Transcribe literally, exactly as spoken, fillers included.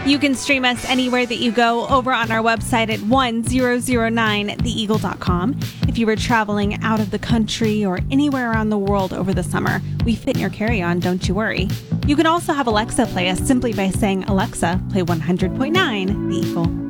You can stream us anywhere that you go over on our website at one thousand nine the eagle dot com. If you were traveling out of the country or anywhere around the world over the summer, we fit in your carry-on, don't you worry. You can also have Alexa play us simply by saying, Alexa, play one hundred point nine The Eagle.